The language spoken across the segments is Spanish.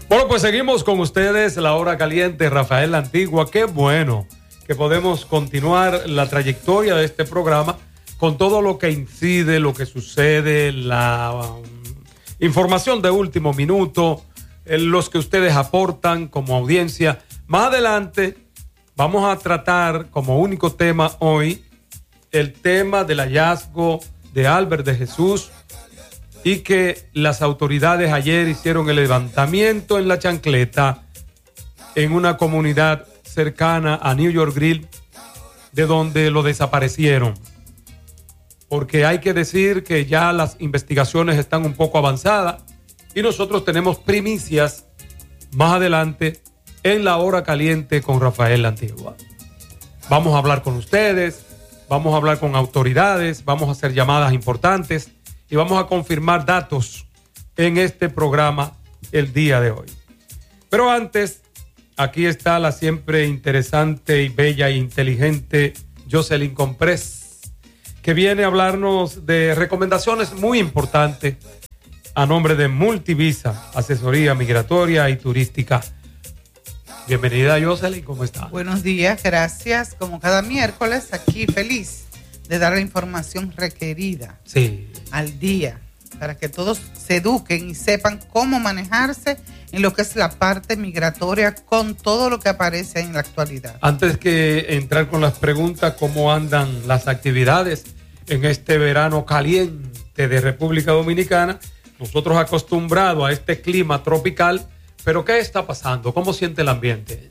Bueno, pues seguimos con ustedes, La Hora Caliente, Rafael La Antigua. Qué bueno que podemos continuar la trayectoria de este programa con todo lo que incide, lo que sucede, la información de último minuto, los que ustedes aportan como audiencia. Más adelante vamos a tratar como único tema hoy el tema del hallazgo de Albert de Jesús y que las autoridades ayer hicieron el levantamiento en La Chancleta, en una comunidad cercana a New York Grill, de donde lo desaparecieron. Porque hay que decir que ya las investigaciones están un poco avanzadas y nosotros tenemos primicias más adelante en La Hora Caliente con Rafael La Antigua. Vamos a hablar con ustedes, vamos a hablar con autoridades, vamos a hacer llamadas importantes y vamos a confirmar datos en este programa el día de hoy. Pero antes, aquí está la siempre interesante y bella e inteligente Jocelyn Comprés, que viene a hablarnos de recomendaciones muy importantes a nombre de Multivisa, asesoría migratoria y turística. Bienvenida, Jocelyn, ¿cómo está? Buenos días, gracias. Como cada miércoles, aquí feliz de dar la información requerida al día para que todos se eduquen y sepan cómo manejarse en lo que es la parte migratoria con todo lo que aparece en la actualidad. Antes que entrar con las preguntas, ¿cómo andan las actividades en este verano caliente de República Dominicana? Nosotros acostumbrados a este clima tropical, pero ¿qué está pasando? ¿Cómo siente el ambiente?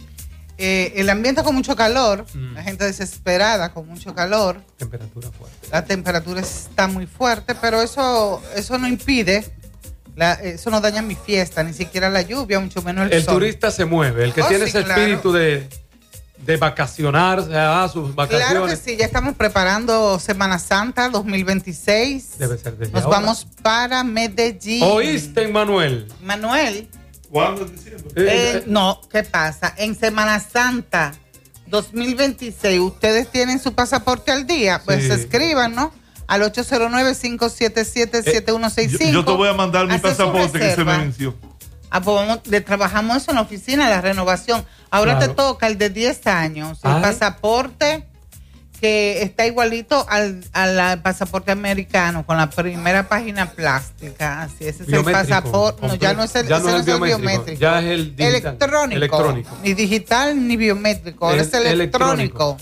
El ambiente con mucho calor, la gente desesperada con mucho calor. Temperatura fuerte. La temperatura está muy fuerte, pero eso no impide, eso no daña mi fiesta, ni siquiera la lluvia, mucho menos el sol. El turista se mueve, el que tiene ese espíritu de vacacionar, sus vacaciones. Claro que sí, ya estamos preparando Semana Santa 2026. Debe ser desde Nos ahora. Vamos para Medellín. ¿Oíste, Manuel? Manuel. ¿Cuándo es diciembre? No, ¿qué pasa? En Semana Santa 2026, ¿ustedes tienen su pasaporte al día? Pues escriban, ¿no? Al 809-577-7165. Yo te voy a mandar mi pasaporte que se me venció. Pues le trabajamos eso en la oficina, la renovación. Ahora te toca el de 10 años, el pasaporte que está igualito al pasaporte americano, con la primera página plástica. Así, ese es el pasaporte. No, ya no es el biométrico. Ya es el digital. Electrónico. Ni digital ni biométrico, ahora es electrónico.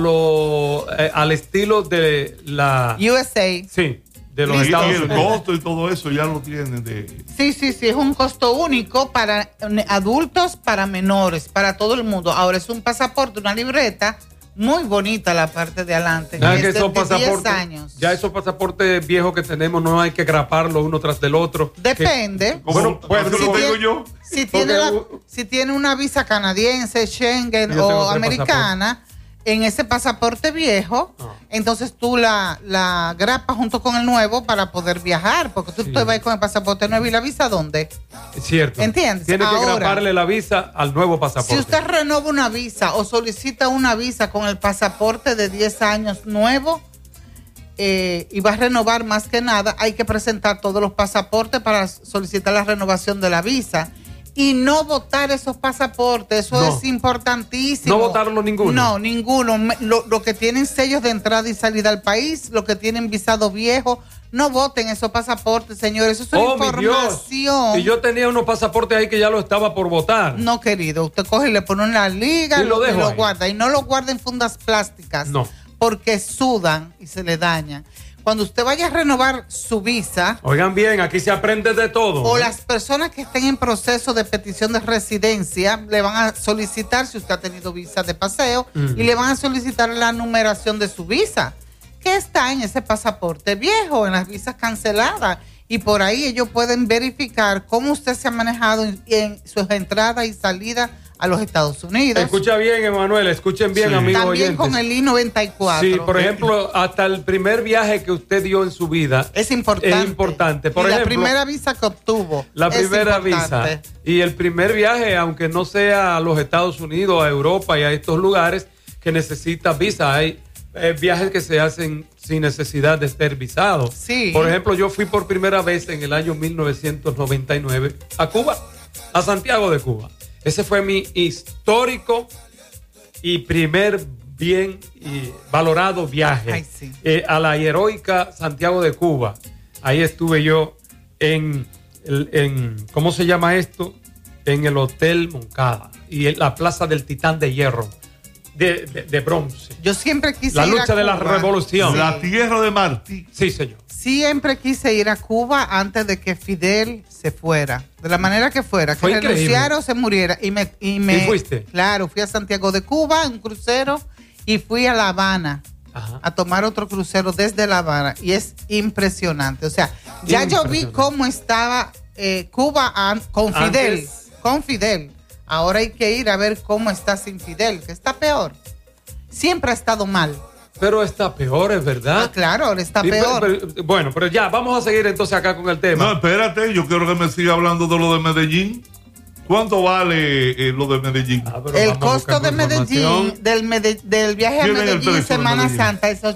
Al estilo de la USA. Sí, de los Estados Unidos. Y el costo y todo eso ya lo tienen de... Sí, es un costo único para adultos, para menores, para todo el mundo. Ahora es un pasaporte, una libreta muy bonita la parte de adelante. Ya, que esos pasaportes, 10 años. Ya esos pasaportes viejos que tenemos no hay que graparlos uno tras del otro. Depende. Bueno, lo digo yo. Si tiene una visa canadiense, Schengen o americana, en ese pasaporte viejo, entonces tú la grapas junto con el nuevo para poder viajar, porque tú te vas con el pasaporte nuevo y la visa, ¿dónde? Es cierto. ¿Entiendes? Tiene que graparle la visa al nuevo pasaporte. Si usted renova una visa o solicita una visa con el pasaporte de 10 años nuevo y va a renovar, más que nada, hay que presentar todos los pasaportes para solicitar la renovación de la visa. Y no votar esos pasaportes, eso es importantísimo. No votarlo ninguno. No, ninguno. Lo que tienen sellos de entrada y salida al país, lo que tienen visado viejo, no voten esos pasaportes, señores. Eso es información. Y yo tenía unos pasaportes ahí que ya lo estaba por votar. No, querido, usted coge y le pone una liga y lo guarda. Y no lo guarda en fundas plásticas. No. Porque sudan y se le dañan. Cuando usted vaya a renovar su visa... Oigan bien, aquí se aprende de todo. O las personas que estén en proceso de petición de residencia, le van a solicitar, si usted ha tenido visa de paseo, y le van a solicitar la numeración de su visa, que está en ese pasaporte viejo, en las visas canceladas. Y por ahí ellos pueden verificar cómo usted se ha manejado en sus entradas y salidas a los Estados Unidos. Escucha bien, Emanuel, escuchen bien, amigos oyentes. También con el I-94. Sí, por ejemplo, hasta el primer viaje que usted dio en su vida es importante. Por ejemplo, la primera visa que obtuvo. La primera visa. Y el primer viaje, aunque no sea a los Estados Unidos, a Europa y a estos lugares que necesita visa. Hay viajes que se hacen sin necesidad de ser visado. Sí. Por ejemplo, yo fui por primera vez en el año 1999 a Cuba a Santiago de Cuba. Ese fue mi histórico y primer bien y valorado viaje. Ay, sí. A la heroica Santiago de Cuba. Ahí estuve yo en ¿cómo se llama esto? En el Hotel Moncada y en la Plaza del Titán de Hierro, de bronce. Yo siempre quise la ir a lucha de la Cuba. revolución. Sí. La tierra de Martí. Sí, señor. Siempre quise ir a Cuba antes de que Fidel se fuera. De la manera que fuera, que Fue increíble. renunciara o se muriera. ¿Y ¿Sí fuiste? Claro, fui a Santiago de Cuba en un crucero y fui a La Habana. Ajá. A tomar otro crucero desde La Habana. Y es impresionante. O sea, ya yo vi cómo estaba Cuba con Fidel. Antes. Con Fidel. Ahora hay que ir a ver cómo está sin Fidel, que está peor. Siempre ha estado mal. Pero está peor, es verdad. Ah, claro, ahora está Sí, peor. bueno, pero ya, vamos a seguir entonces acá con el tema. No, espérate, yo quiero que me siga hablando de lo de Medellín. ¿Cuánto vale lo de Medellín? Pero El vamos a costo buscar de Medellín, información. del viaje a Tienen el Medellín precio de Semana Medellín. Santa es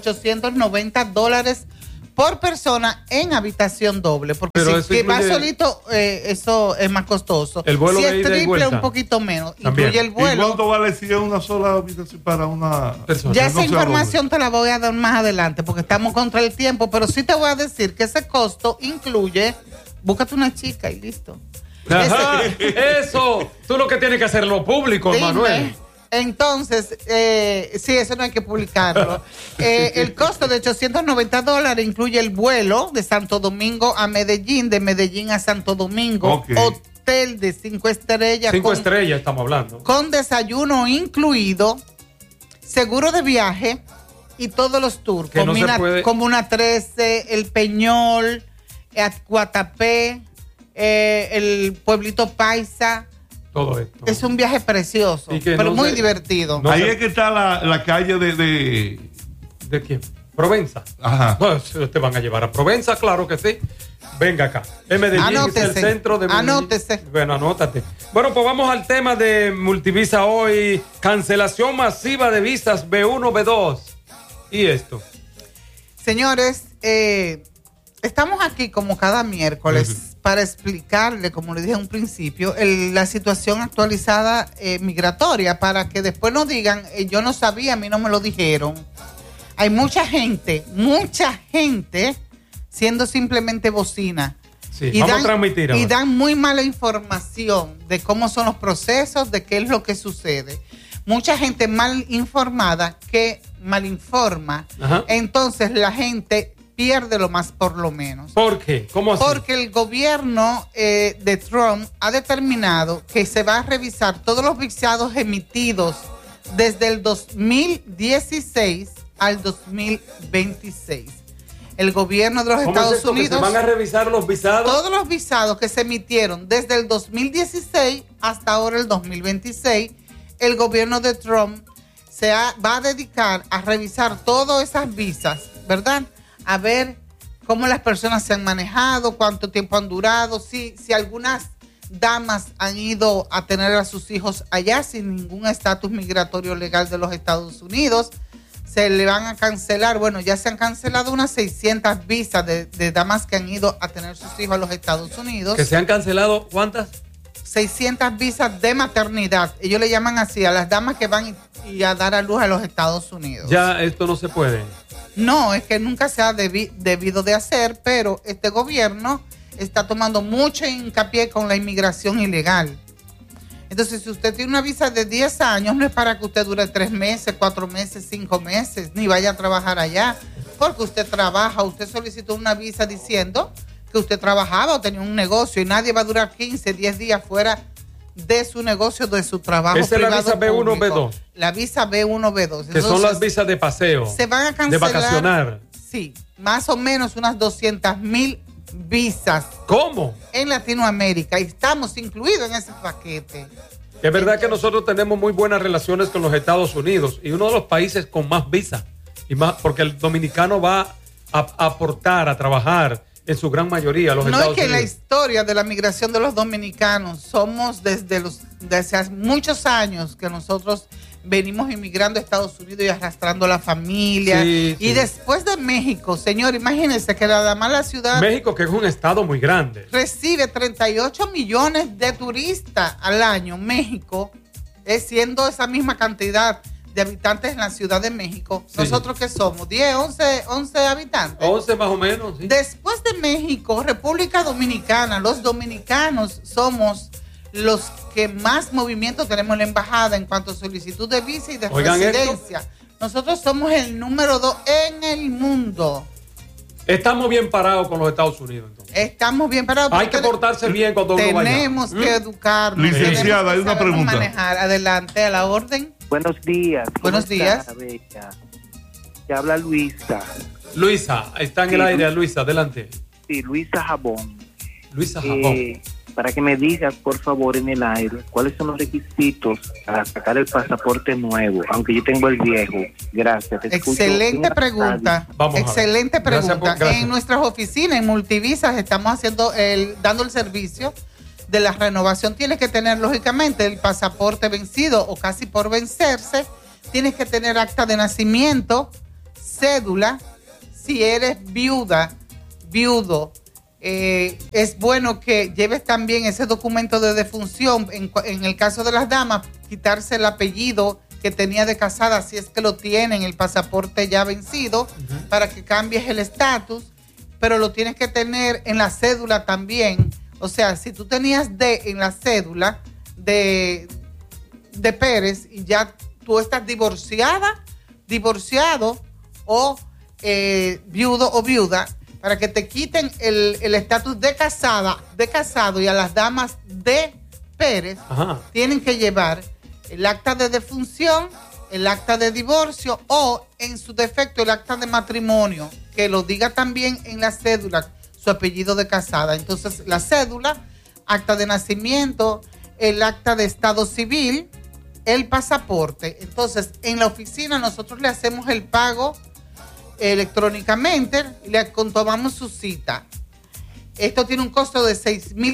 $890 por persona en habitación doble. Porque Pero si eso que va incluye- solito, eso es más costoso. El vuelo si de es ida y triple, vuelta. un poquito menos. También. Incluye el ¿Y vuelo. cuánto vale si es una sola habitación para una Persona. Ya no esa sea información te la voy a dar más adelante porque estamos contra el tiempo, pero sí te voy a decir que ese costo incluye, búscate una chica y listo. Ajá, eso, tú lo que tienes que hacerlo público, Dime. Manuel. Entonces, sí, eso no hay que publicarlo. El costo de $890 incluye el vuelo de Santo Domingo a Medellín, de Medellín a Santo Domingo, Ok. hotel de 5 estrellas. 5 con- estrellas estamos hablando. con desayuno incluido, seguro de viaje y todos los tours. Que no se puede- Comuna 13, El Peñol, Guatapé, el Pueblito Paisa. Todo esto. Es un viaje precioso, Y que pero no muy se- divertido. no Ahí se- es que está la calle de ¿De quién? Provenza. Ajá. Pues te van a llevar a Provenza, claro que sí. Venga acá. En Medellín es Anótese. el centro de Medellín. Anótese. Bueno, anótate. Bueno, pues vamos al tema de Multivisa hoy. Cancelación masiva de visas B1, B2. ¿Y esto? Señores, estamos aquí como cada miércoles para explicarle, como le dije en un principio, la situación actualizada migratoria, para que después no digan, yo no sabía, a mí no me lo dijeron. Hay mucha gente siendo simplemente bocina. Sí, vamos a transmitir ahora. Y dan muy mala información de cómo son los procesos, de qué es lo que sucede. Mucha gente mal informada que mal informa. Ajá. Entonces la gente pierde lo más por lo menos. ¿Por qué? ¿Cómo así? Porque el gobierno de Trump ha determinado que se va a revisar todos los visados emitidos desde el 2016 al 2026. El gobierno de los ¿Cómo es Estados esto, que Unidos, se van a revisar los visados? todos los visados que se emitieron desde el 2016 hasta ahora el 2026, el gobierno de Trump va a dedicar a revisar todas esas visas, ¿verdad? A ver cómo las personas se han manejado, cuánto tiempo han durado, si algunas damas han ido a tener a sus hijos allá sin ningún estatus migratorio legal de los Estados Unidos, se le van a cancelar. Bueno, ya se han cancelado unas 600 visas de damas que han ido a tener sus hijos a los Estados Unidos. ¿Que se han cancelado cuántas? 600 visas de maternidad. Ellos le llaman así a las damas que van y a dar a luz a los Estados Unidos. Ya esto no se puede. No, es que nunca se ha debido de hacer, pero este gobierno está tomando mucho hincapié con la inmigración ilegal. Entonces, si usted tiene una visa de 10 años, no es para que usted dure 3 meses, 4 meses, 5 meses, ni vaya a trabajar allá, porque usted trabaja, usted solicitó una visa diciendo que usted trabajaba o tenía un negocio y nadie va a durar 15, 10 días fuera de su negocio, de su trabajo. Esa es la privado visa B1, público. B2. La visa B1, B2. Que son las visas de paseo. Se van a cancelar. De vacacionar. Sí, más o menos unas 200,000 visas ¿Cómo? en Latinoamérica y estamos incluidos en ese paquete. Es verdad que nosotros tenemos muy buenas relaciones con los Estados Unidos y uno de los países con más visas. Y más, porque el dominicano va a aportar, a trabajar en su gran mayoría a los No Estados es que Unidos. la historia de la migración de los dominicanos somos desde hace muchos años que nosotros venimos inmigrando a Estados Unidos y arrastrando a la familia. Sí, y sí. después de México, señor, imagínense que nada más la ciudad México, que es un estado muy grande. recibe 38 millones de turistas al año. México, siendo esa misma cantidad de habitantes en la Ciudad de México. Sí. ¿Nosotros qué somos? 10, 11 habitantes. 11 más o menos, sí. Después de México, República Dominicana, los dominicanos somos los que más movimiento tenemos en la embajada en cuanto a solicitud de visa y de Oigan residencia. Nosotros somos el número 2 en el mundo. Estamos bien parados con los Estados Unidos, entonces. Estamos bien parados. Hay que portarse bien cuando uno vaya. Tenemos que educarnos. Licenciada, tenemos que hay una saber pregunta. manejar. Adelante, a la orden. Buenos días. ¿Cómo Buenos días. está, Bella? Te habla Luisa. Luisa, está en el Sí. aire, Luisa, adelante. Sí, Luisa Jabón. Luisa Jabón. Para que me digas, por favor, en el aire, cuáles son los requisitos para sacar el pasaporte nuevo, aunque yo tengo el viejo. Gracias. Te escucho Excelente en pregunta. Vamos a ver. Excelente Gracias pregunta. gracias. En nuestras oficinas, en Multivisas, estamos dando el servicio de la renovación. Tienes que tener, lógicamente, el pasaporte vencido o casi por vencerse. Tienes que tener acta de nacimiento, cédula. Si eres viuda, viudo, es bueno que lleves también ese documento de defunción. En el caso de las damas, quitarse el apellido que tenía de casada, si es que lo tiene en el pasaporte ya vencido, para que cambies el estatus, pero lo tienes que tener en la cédula también. O sea, si tú tenías D en la cédula de Pérez y ya tú estás divorciado o viudo o viuda, para que te quiten el estatus de casado, y a las damas de Pérez Ajá. tienen que llevar el acta de defunción, el acta de divorcio o, en su defecto, el acta de matrimonio, que lo diga también en la cédula su apellido de casada. Entonces, la cédula, acta de nacimiento, el acta de estado civil, el pasaporte. Entonces, en la oficina nosotros le hacemos el pago electrónicamente y le tomamos su cita. Esto tiene un costo de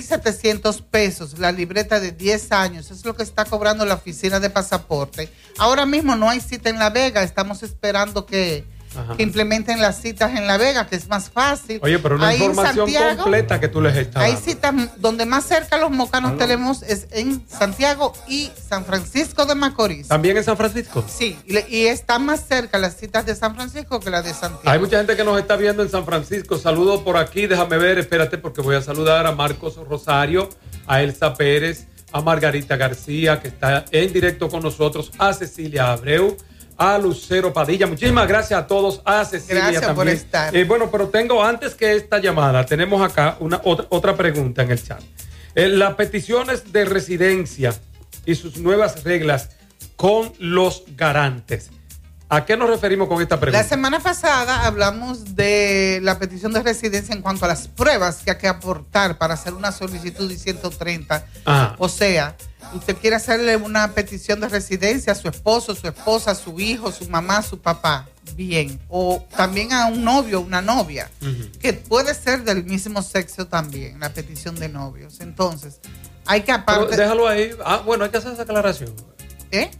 6,700 pesos, la libreta de 10 años. Es lo que está cobrando la oficina de pasaporte. Ahora mismo no hay cita en La Vega. Estamos esperando que implementen las citas en La Vega, que es más fácil. Oye, pero una Ahí en información Santiago, completa que tú les estás hay dando. citas donde más cerca los mocanos tenemos es en Santiago y San Francisco de Macorís. ¿También en San Francisco? Sí, y están más cerca las citas de San Francisco que las de Santiago. Hay mucha gente que nos está viendo en San Francisco. Saludos por aquí. Déjame ver, espérate, porque voy a saludar a Marcos Rosario, a Elsa Pérez, a Margarita García, que está en directo con nosotros, a Cecilia Abreu, a Lucero Padilla. Muchísimas gracias a todos, a Cecilia Gracias también. por estar. Bueno, pero tengo, antes que esta llamada, tenemos acá otra pregunta en el chat. Las peticiones de residencia y sus nuevas reglas con los garantes. ¿A qué nos referimos con esta pregunta? La semana pasada hablamos de la petición de residencia en cuanto a las pruebas que hay que aportar para hacer una solicitud de 130. Ajá. O sea, usted quiere hacerle una petición de residencia a su esposo, su esposa, su hijo, su mamá, su papá. Bien. O también a un novio, una novia, que puede ser del mismo sexo también, la petición de novios. Entonces, hay que Pero aparte... déjalo ahí. Bueno, hay que hacer esa aclaración. ¿Eh?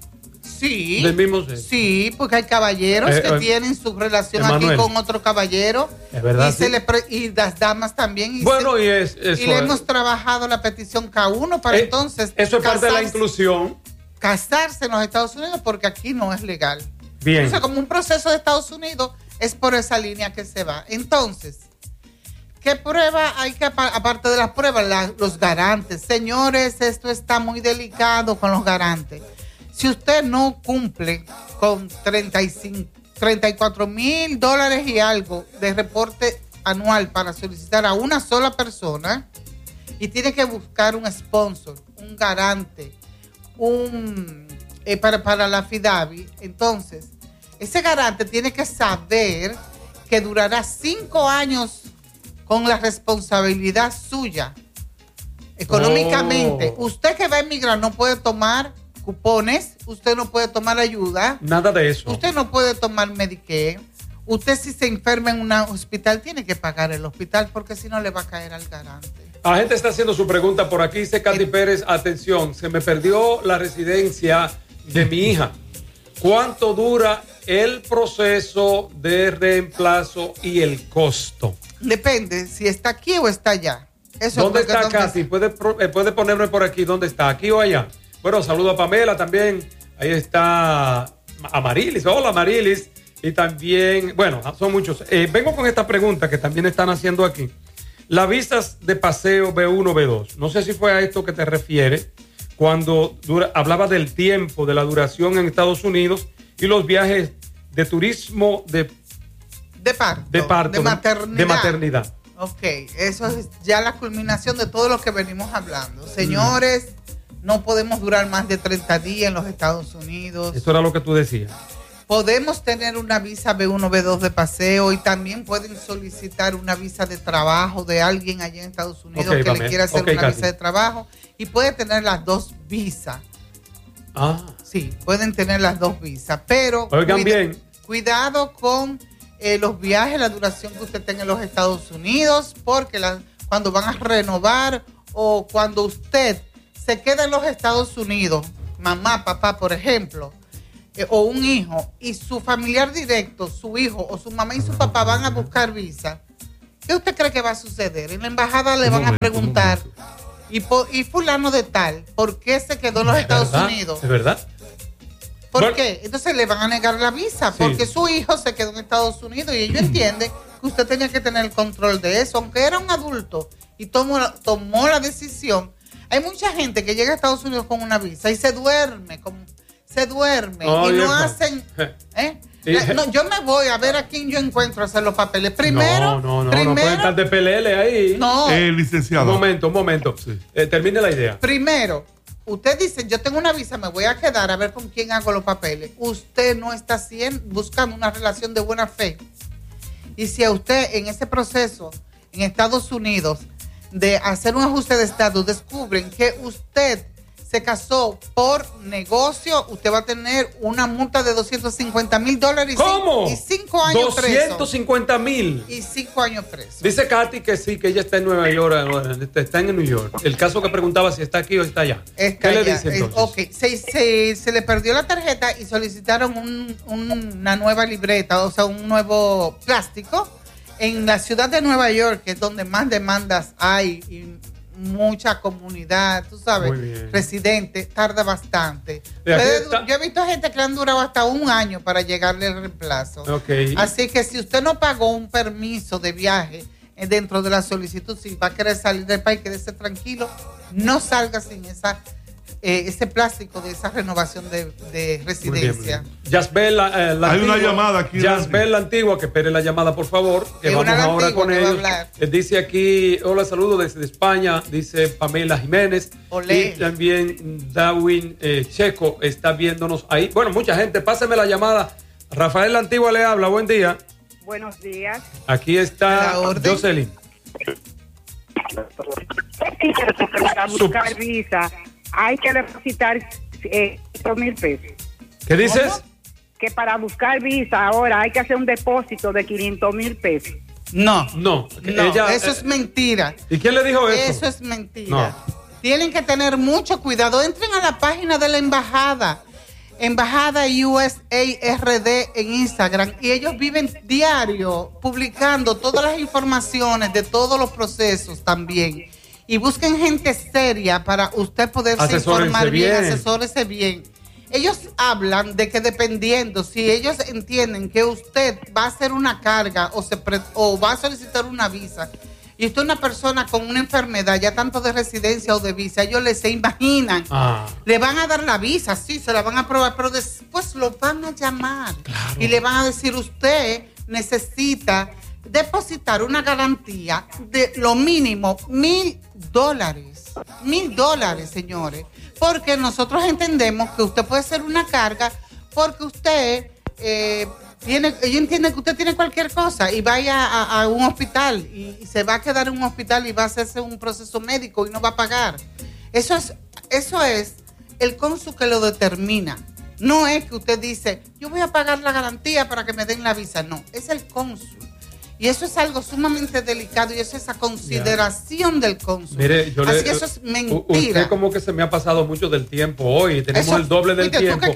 Sí. Del mismo sexo. Sí, porque hay caballeros que tienen su relación Emanuel, aquí con otro caballero. Es verdad, Y, sí. y las damas también. Y Bueno, y le hemos trabajado la petición K1 para entonces. Eso es parte de la inclusión. Casarse en los Estados Unidos porque aquí no es legal. Bien. Entonces, como un proceso de Estados Unidos, es por esa línea que se va. Entonces, ¿qué prueba hay que, aparte de las pruebas, los garantes? Señores, esto está muy delicado con los garantes. Si usted no cumple con $34,000 y algo de reporte anual para solicitar a una sola persona y tiene que buscar un sponsor, un garante, para la FIDAVI, entonces ese garante tiene que saber que durará 5 años con la responsabilidad suya económicamente. Usted que va a emigrar no puede tomar cupones, usted no puede tomar ayuda, Nada de eso. usted no puede tomar Medicare. Usted, si se enferma en un hospital, tiene que pagar el hospital porque si no le va a caer al garante. La gente está haciendo su pregunta por aquí. Dice Katy Pérez, atención, se me perdió la residencia de mi hija. ¿Cuánto dura el proceso de reemplazo y el costo? Depende si está aquí o está allá. Eso ¿Dónde está Casi? ¿Puede ponerme por aquí dónde está? ¿Aquí o allá? Bueno, saludo a Pamela también. Ahí está Amarilis. Hola, Amarilis. Y también, bueno, son muchos. Vengo con esta pregunta que también están haciendo aquí. Las visas de paseo B1, B2. No sé si fue a esto que te refieres cuando hablaba del tiempo, de la duración en Estados Unidos y los viajes de turismo de parto, de maternidad. Ok, eso es ya la culminación de todo lo que venimos hablando. Señores, no podemos durar más de 30 días en los Estados Unidos. Eso era lo que tú decías. Podemos tener una visa B1, B2 de paseo y también pueden solicitar una visa de trabajo de alguien allá en Estados Unidos que le quiera hacer una visa de trabajo y puede tener las dos visas. Sí, pueden tener las dos visas, pero oigan bien. Cuidado con los viajes, la duración que usted tenga en los Estados Unidos, porque cuando van a renovar o cuando usted se queda en los Estados Unidos, mamá, papá, por ejemplo, o un hijo, y su familiar directo, su hijo o su mamá y su papá van a buscar visa, ¿qué usted cree que va a suceder? En la embajada le van a preguntar, y fulano de tal, ¿por qué se quedó en los Estados Unidos? ¿Es verdad? ¿Por qué? Entonces le van a negar la visa porque su hijo se quedó en Estados Unidos y ellos entienden que usted tenía que tener el control de eso, aunque era un adulto y tomó la decisión. Hay mucha gente que llega a Estados Unidos con una visa y se duerme y no hacen... No, yo me voy a ver a quién yo encuentro a hacer los papeles. Primero, no pueden estar de pelele ahí. No. Licenciado. Un momento. Sí. Termine la idea. Primero, usted dice, yo tengo una visa, me voy a quedar a ver con quién hago los papeles. Usted no está buscando una relación de buena fe. Y si a usted en ese proceso en Estados Unidos de hacer un ajuste de estatus descubren que usted se casó por negocio, usted va a tener una multa de $250,000. ¿Cómo? Y 5 años preso. $250,000. Y 5 años preso. Dice Katy que sí, que ella está en Nueva York, está en New York. El caso que preguntaba si está aquí o está allá. Está ¿Qué allá. le dice entonces? Ok, se le perdió la tarjeta y solicitaron una nueva libreta, o sea, un nuevo plástico. En la ciudad de Nueva York, que es donde más demandas hay y mucha comunidad, tú sabes, residente, tarda bastante. Yo he visto gente que le han durado hasta 1 año para llegarle el reemplazo. Okay. Así que si usted no pagó un permiso de viaje dentro de la solicitud, si va a querer salir del país, quédese tranquilo, no salga sin ese plástico de esa renovación de residencia. Yasbel, la hay antigua, una llamada aquí. Yasbel, la antigua, que espere la llamada, por favor. Que vamos ahora con ellos. Dice aquí, hola, saludos desde España, dice Pamela Jiménez. Olé. Y también Darwin Checo está viéndonos ahí. Bueno, mucha gente, páseme la llamada. Rafael la Antigua le habla, buen día. Buenos días. Aquí está Jocelyn. Para buscar visa hay que depositar 5,000 pesos. ¿Qué dices? ¿Cómo? Que para buscar visa ahora hay que hacer un depósito de 500,000 pesos. No, ella, eso es mentira. ¿Y quién le dijo eso? Eso es mentira. No. Tienen que tener mucho cuidado. Entren a la página de la embajada. Embajada USARD en Instagram, y ellos viven diario publicando todas las informaciones de todos los procesos también. Y busquen gente seria para usted poderse informar bien, asesórese bien. Ellos hablan de que dependiendo, si ellos entienden que usted va a hacer una carga o va a solicitar una visa, y usted es una persona con una enfermedad, ya tanto de residencia o de visa, ellos se imaginan, le van a dar la visa, sí, se la van a aprobar, pero después lo van a llamar. Claro. Y le van a decir, usted necesita depositar una garantía de lo mínimo $1,000. $1,000, señores. Porque nosotros entendemos que usted puede ser una carga porque usted... ellos entienden que usted tiene cualquier cosa y vaya a un hospital y se va a quedar en un hospital y va a hacerse un proceso médico y no va a pagar. Eso es el cónsul que lo determina. No es que usted dice, yo voy a pagar la garantía para que me den la visa. No, es el cónsul. Y eso es algo sumamente delicado y eso es a consideración del cónsul. Mire, así que eso es mentira. Usted como que se me ha pasado mucho del tiempo hoy. Tenemos el doble del tiempo.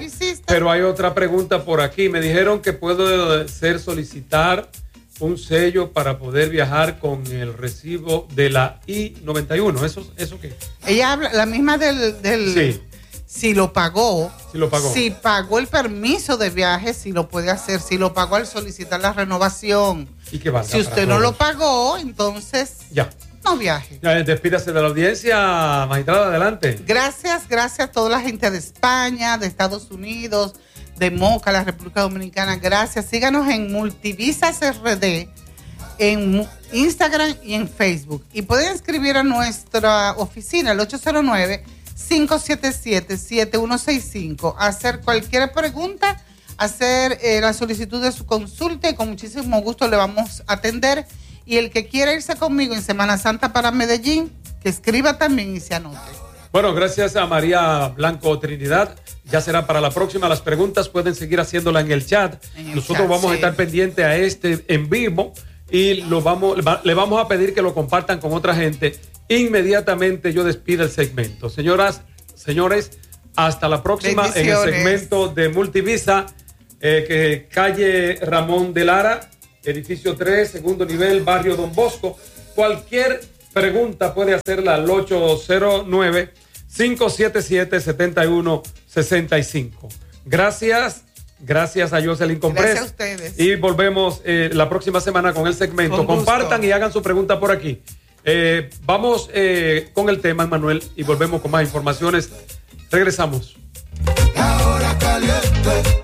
Pero hay otra pregunta por aquí. Me dijeron que puedo solicitar un sello para poder viajar con el recibo de la I-91. ¿Eso qué? Ella habla, la misma del sí. Si lo pagó. Si pagó el permiso de viaje, si lo puede hacer. Si lo pagó al solicitar la renovación. ¿Y qué valga? Si usted no lo pagó, entonces ya. No viaje. Despídase de la audiencia, magistrada, adelante. Gracias a toda la gente de España, de Estados Unidos, de Moca, la República Dominicana. Gracias. Síganos en Multivisas RD, en Instagram y en Facebook. Y pueden escribir a nuestra oficina, el 809-577-7165, hacer cualquier pregunta, hacer la solicitud de su consulta y con muchísimo gusto le vamos a atender. Y el que quiera irse conmigo en Semana Santa para Medellín, que escriba también y se anote. Bueno, gracias a María Blanco Trinidad. Ya será para la próxima. Las preguntas pueden seguir haciéndola en el chat. Nosotros vamos a estar pendientes a este en vivo y le vamos a pedir que lo compartan con otra gente. Inmediatamente yo despido el segmento. Señoras, señores, hasta la próxima en el segmento de Multivisa, calle Ramón de Lara, edificio 3, segundo nivel, barrio Don Bosco. Cualquier pregunta puede hacerla al 809-577-7165. Gracias a Jocelyn Comprés. Gracias a ustedes. Y volvemos la próxima semana con el segmento. Compartan y hagan su pregunta por aquí. Vamos con el tema, Manuel, y volvemos con más informaciones. Regresamos. La hora caliente.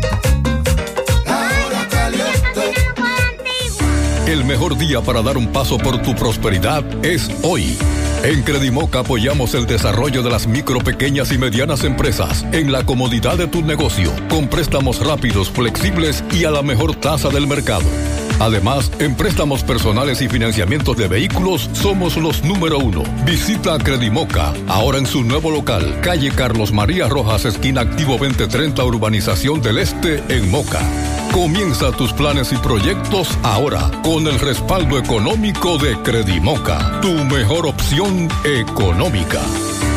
El mejor día para dar un paso por tu prosperidad es hoy. En Credimoca apoyamos el desarrollo de las micro, pequeñas y medianas empresas en la comodidad de tu negocio, con préstamos rápidos, flexibles y a la mejor tasa del mercado. Además, en préstamos personales y financiamientos de vehículos, somos los número 1. Visita Credimoca, ahora en su nuevo local, calle Carlos María Rojas, esquina Activo 2030, Urbanización del Este, en Moca. Comienza tus planes y proyectos ahora, con el respaldo económico de Credimoca, tu mejor opción económica.